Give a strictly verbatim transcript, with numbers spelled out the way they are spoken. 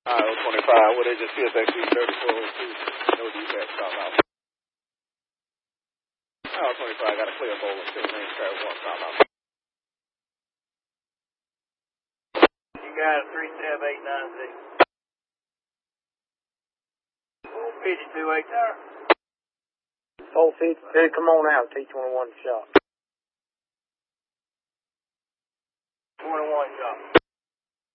Iowa twenty-five, what is it? C S X E thirty-four oh two. No defects, stop out. Iowa twenty-five, got a clear bowl and two range track one, stop out. You got a three seven eight nine six. four fifty-two, eight tower. four fifty-two, come on out, T twenty-one shop. twenty-one shop.